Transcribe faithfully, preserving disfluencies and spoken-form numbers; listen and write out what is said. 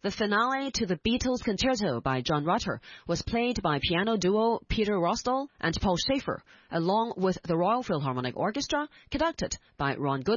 The finale to the Beatles Concerto by John Rutter was played by piano duo Peter Rosdahl and Paul Schaefer, along with the Royal Philharmonic Orchestra, conducted by Ron Good.